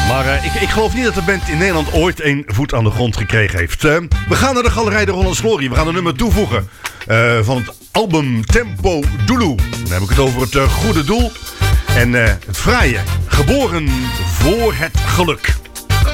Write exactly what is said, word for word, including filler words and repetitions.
Maar uh, ik, ik geloof niet dat de band in Nederland ooit een voet aan de grond gekregen heeft. Uh, we gaan naar de Galerij de Rollens Glory. We gaan een nummer toevoegen uh, van het album Tempo Dulu. Dan heb ik het over het uh, goede doel. En uh, het fraaie, geboren voor het geluk.